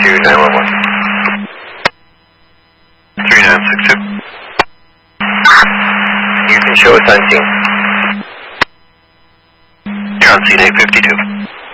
911. 3962. You can show us unseen. You're on scene 852.